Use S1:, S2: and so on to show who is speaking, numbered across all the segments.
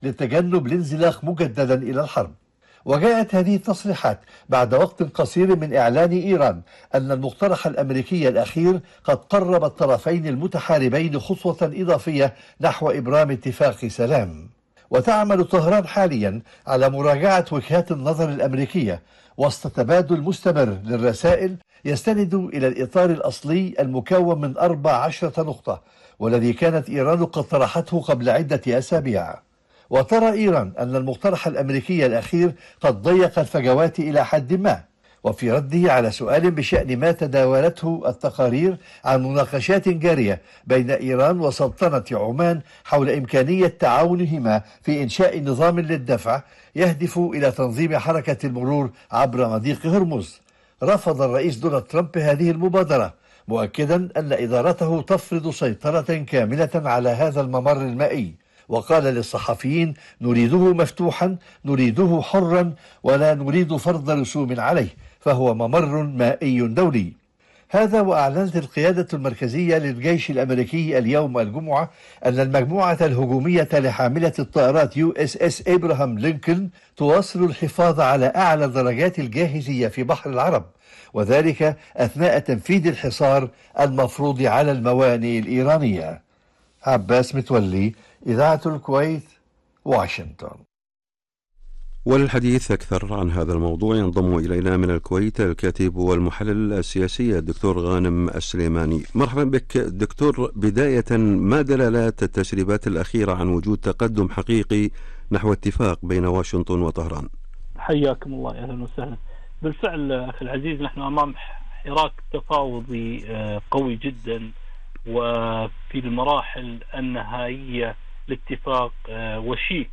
S1: لتجنب الانزلاق مجددا إلى الحرب. وجاءت هذه التصريحات بعد وقت قصير من إعلان إيران أن المقترح الأمريكي الأخير قد قرب الطرفين المتحاربين خطوة إضافية نحو إبرام اتفاق سلام. وتعمل طهران حاليا على مراجعة وجهات النظر الأمريكية وسط تبادل مستمر للرسائل يستند إلى الإطار الأصلي المكون من 14 نقطة، والذي كانت إيران قد طرحته قبل عدة أسابيع. وترى إيران أن المقترح الأمريكي الأخير قد ضيق الفجوات إلى حد ما. وفي رده على سؤال بشأن ما تداولته التقارير عن مناقشات جارية بين إيران وسلطنة عمان حول إمكانية تعاونهما في إنشاء نظام للدفع يهدف إلى تنظيم حركة المرور عبر مضيق هرمز، رفض الرئيس دونالد ترامب هذه المبادرة، مؤكدا أن إدارته تفرض سيطرة كاملة على هذا الممر المائي. وقال للصحفيين: نريده مفتوحا، نريده حرا، ولا نريد فرض رسوم عليه، فهو ممر مائي دولي. هذا وأعلنت القيادة المركزية للجيش الأمريكي اليوم الجمعة أن المجموعة الهجومية لحاملة الطائرات USS إبراهام لينكولن تواصل الحفاظ على أعلى درجات الجاهزية في بحر العرب، وذلك أثناء تنفيذ الحصار المفروض على الموانئ الإيرانية. عباس متولي، إذاعة الكويت، واشنطن.
S2: وللحديث أكثر عن هذا الموضوع ينضم إلينا من الكويت الكاتب والمحلل السياسي الدكتور غانم السليماني. مرحبا بك دكتور. بداية، ما دلالات التسريبات الأخيرة عن وجود تقدم حقيقي نحو اتفاق بين واشنطن وطهران؟
S3: حياكم الله، أهلا وسهلا. بالفعل أخي العزيز، نحن أمام حراك تفاوضي قوي جدا وفي المراحل النهائية لاتفاق وشيك.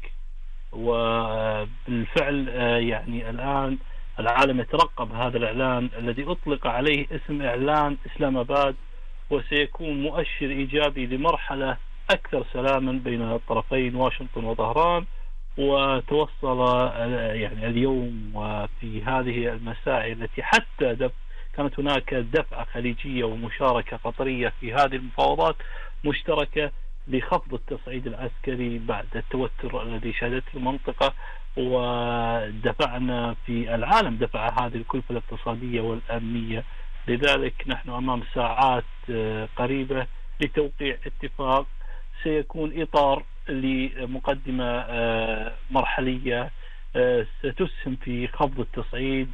S3: وبالفعل يعني الآن العالم يترقب هذا الإعلان الذي أطلق عليه اسم إعلان إسلام آباد، وسيكون مؤشر إيجابي لمرحلة أكثر سلاما بين الطرفين واشنطن وطهران. وتوصل يعني اليوم وفي هذه المساعي التي حتى كانت هناك دفعة خليجية ومشاركة قطرية في هذه المفاوضات مشتركة لخفض التصعيد العسكري بعد التوتر الذي شهدته المنطقة. ودفعنا في العالم دفع هذه الكلفة الاقتصادية والأمنية. لذلك نحن أمام ساعات قريبة لتوقيع اتفاق سيكون إطار لمقدمة مرحلية ستسهم في خفض التصعيد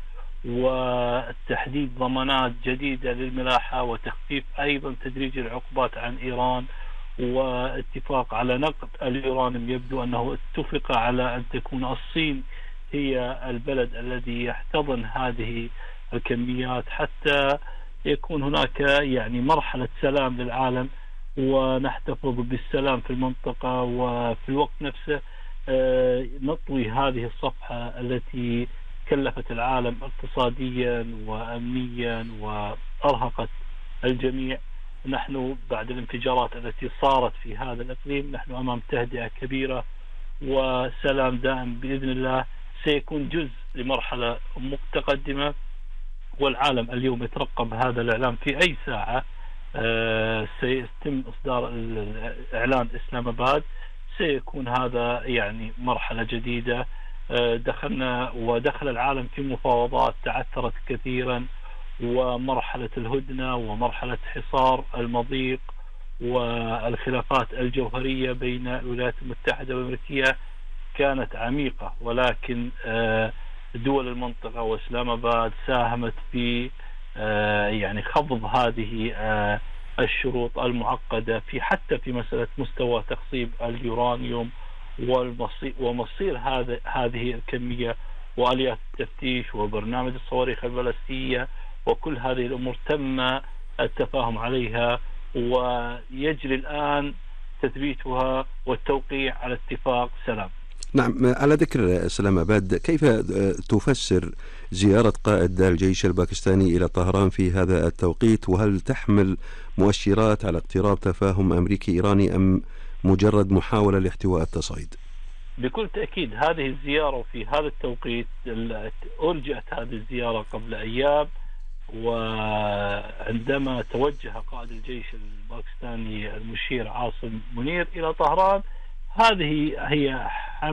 S3: وتحديد ضمانات جديدة للملاحة وتخفيف أيضا تدريج العقوبات عن إيران، واتفاق على نقد اليورانيوم. يبدو أنه اتفق على أن تكون الصين هي البلد الذي يحتضن هذه الكميات حتى يكون هناك يعني مرحلة سلام للعالم ونحتفظ بالسلام في المنطقة، وفي الوقت نفسه نطوي هذه الصفحة التي كلفت العالم اقتصاديا وأمنيا وأرهقت الجميع. نحن بعد الانفجارات التي صارت في هذا الإقليم نحن أمام تهدئة كبيرة وسلام دائم بإذن الله سيكون جزء لمرحلة متقدمة. والعالم اليوم يترقب هذا الإعلان في أي ساعة سيتم إصدار الإعلان إسلام آباد. سيكون هذا يعني مرحلة جديدة. ودخل العالم في مفاوضات تعثرت كثيرا، ومرحلة الهدنة ومرحلة حصار المضيق والخلافات الجوهرية بين الولايات المتحدة والأمريكية كانت عميقة، ولكن دول المنطقة وإسلام آباد ساهمت في يعني خفض هذه الشروط المعقدة في حتى في مسألة مستوى تخصيب اليورانيوم ومصير هذه الكمية وآليات التفتيش وبرنامج الصواريخ البالستية، وكل هذه الأمور تم التفاهم عليها ويجري الآن تثبيتها والتوقيع على اتفاق سلام.
S2: نعم، على ذكر إسلام آباد، كيف تفسر زيارة قائد الجيش الباكستاني إلى طهران في هذا التوقيت؟ وهل تحمل مؤشرات على اقتراب تفاهم أمريكي إيراني أم مجرد محاولة لاحتواء التصعيد؟
S3: بكل تأكيد هذه الزيارة في هذا التوقيت. أرجعت هذه الزيارة قبل أيام، وعندما توجه قائد الجيش الباكستاني المشير عاصم منير إلى طهران، هذه هي